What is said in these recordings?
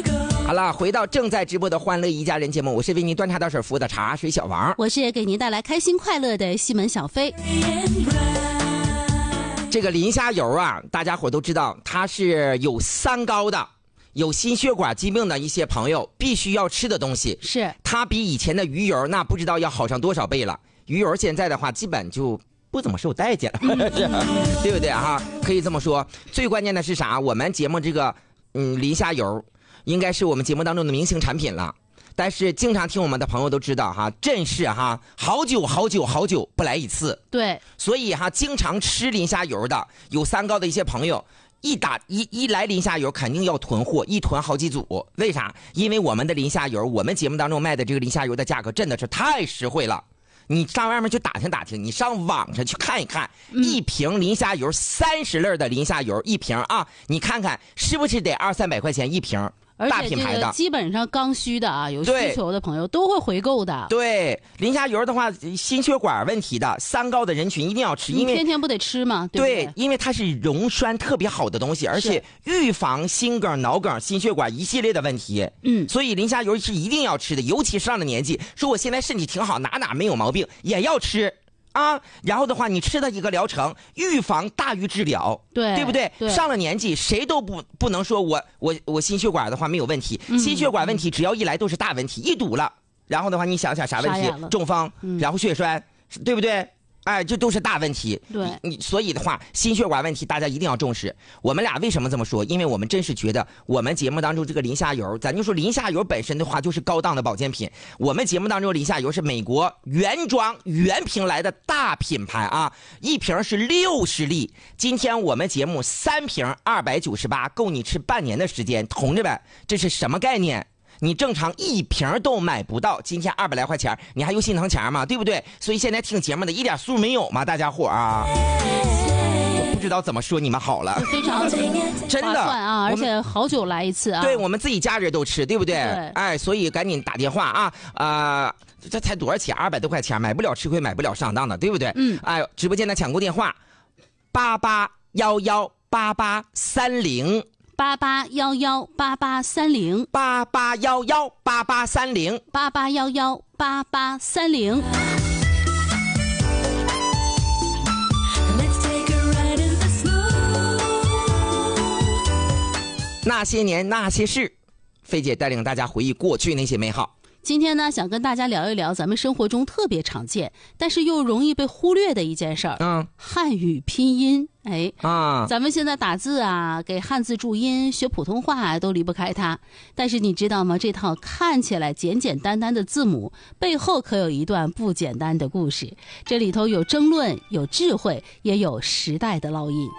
好了，回到正在直播的欢乐一家人节目，我是为您端茶倒水服务的茶水小王， 我是给您带来开心快乐的西门小飞。 这个磷虾油啊，大家伙都知道它是有三高的，有心血管疾病的一些朋友必须要吃的东西。 是它比以前的鱼油那不知道要好上多少倍了。鱼油现在的话基本就不怎么受待见了，对不对哈？可以这么说。最关键的是啥？我们节目这个磷虾油应该是我们节目当中的明星产品了。但是经常听我们的朋友都知道哈，真是哈好久不来一次。 对， 所以哈经常吃磷虾油的有三高的一些朋友，一来磷虾油肯定要囤货，一囤好几组。为啥？因为我们的磷虾油，我们节目当中卖的这个磷虾油的价格真的是太实惠了。你上外面去打听打听，你上网上去看一看，一瓶磷虾油30粒的磷虾油一瓶啊，你看看是不是得200-300块钱一瓶？大品牌的， 而且这个基本上刚需的啊，有需求的朋友都会回购的。 对，磷虾油的话，心血管问题的、三高的人群一定要吃，因为天天不得吃吗？对不对？ 对，因为它是溶栓特别好的东西，而且预防心梗、脑梗、心血管一系列的问题。所以磷虾油是一定要吃的，尤其上了年纪，说我现在身体挺好，哪没有毛病，也要吃。啊，然后的话，你吃的一个疗程，预防大于治疗，对不对？上了年纪，谁都不能说我心血管的话没有问题，心血管问题只要一来都是大问题，一堵了，然后的话，你想想啥问题？中风，然后血栓，对不对？哎，这都是大问题。 对， 所以的话，心血管问题大家一定要重视。我们俩为什么这么说？因为我们真是觉得我们节目当中这个磷虾油，咱就说磷虾油本身的话就是高档的保健品。我们节目当中磷虾油是美国原装原瓶来的大品牌啊，一瓶是60粒。今天我们节目3瓶298，够你吃半年的时间。同志们，这是什么概念？你正常一瓶都买不到，今天200来块钱，你还有心疼钱吗？对不对？所以现在听节目的一点数没有吗？大家伙啊，我不知道怎么说你们好了， 非常真的啊，而且好久来一次啊。 对，我们自己家人都吃，对不对？哎，所以赶紧打电话啊这才多少钱？200多块钱，买不了吃亏，买不了上当的，对不对？哎，直播间的抢购电话88118830。 88118830 88118830 88118830。 那些年那些事，菲姐带领大家回忆过去那些美好。 今天呢，想跟大家聊一聊咱们生活中特别常见，但是又容易被忽略的一件事儿。汉语拼音。咱们现在打字啊，给汉字注音，学普通话都离不开它。但是你知道吗？这套看起来简简单单的字母背后可有一段不简单的故事。这里头有争论，有智慧，也有时代的烙印。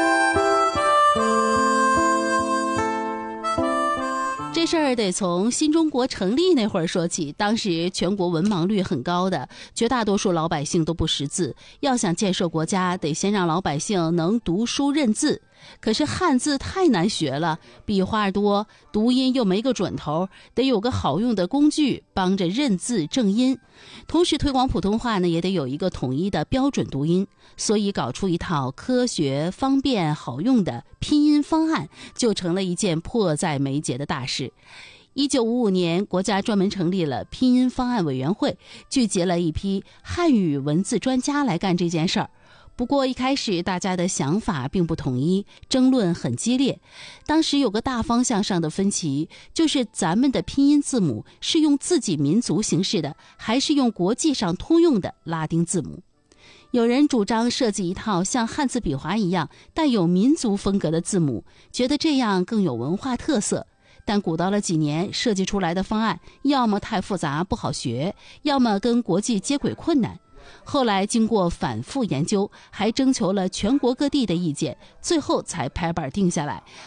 这事儿得从新中国成立那会儿说起。当时全国文盲率很高的，绝大多数老百姓都不识字。要想建设国家，得先让老百姓能读书认字。可是汉字太难学了，笔画多，读音又没个准头，得有个好用的工具帮着认字正音。同时推广普通话呢，也得有一个统一的标准读音。所以搞出一套科学、方便、好用的拼音方案，就成了一件迫在眉睫的大事。1955年，国家专门成立了拼音方案委员会，聚集了一批汉语文字专家来干这件事儿。不过一开始大家的想法并不统一，争论很激烈。当时有个大方向上的分歧，就是咱们的拼音字母是用自己民族形式的，还是用国际上通用的拉丁字母。有人主张设计一套像汉字笔划一样带有民族风格的字母，觉得这样更有文化特色。但鼓捣了几年，设计出来的方案要么太复杂不好学，要么跟国际接轨困难。后来经过反复研究，还征求了全国各地的意见，最后才拍板定下来，